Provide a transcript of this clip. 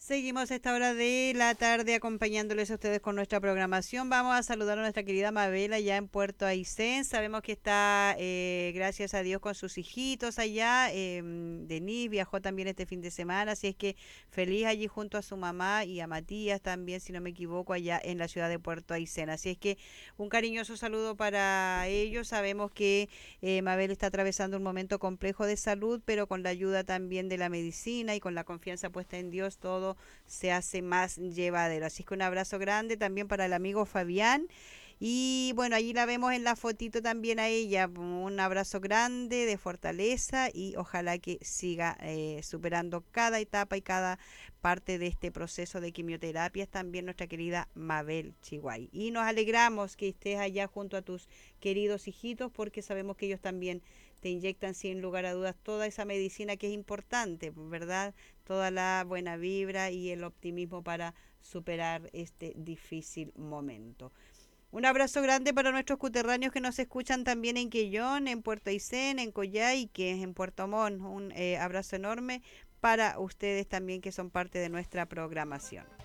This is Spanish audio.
Seguimos a esta hora de la tarde acompañándoles a ustedes con nuestra programación. Vamos a saludar a nuestra querida Mabel allá en Puerto Aysén. Sabemos que está, gracias a Dios, con sus hijitos allá. Denise viajó también este fin de semana, así es que feliz allí junto a su mamá y a Matías también, si no me equivoco, allá en la ciudad de Puerto Aysén. Así es que un cariñoso saludo para ellos. Sabemos que Mabel está atravesando un momento complejo de salud, pero con la ayuda también de la medicina y con la confianza puesta en Dios, todo se hace más llevadero. Así que un abrazo grande también para el amigo Fabián. Y bueno, allí la vemos en la fotito también a ella. Un abrazo grande de fortaleza y ojalá que siga superando cada etapa y cada parte de este proceso de quimioterapias. También nuestra querida Mabel Chihuay. Y nos alegramos que estés allá junto a tus queridos hijitos porque sabemos que ellos también te inyectan sin lugar a dudas toda esa medicina que es importante, ¿verdad? Toda la buena vibra y el optimismo para superar este difícil momento. Un abrazo grande para nuestros cuterráneos que nos escuchan también en Quellón, en Puerto Aysén, en Coyhaique, en Puerto Montt. Un abrazo enorme para ustedes también que son parte de nuestra programación.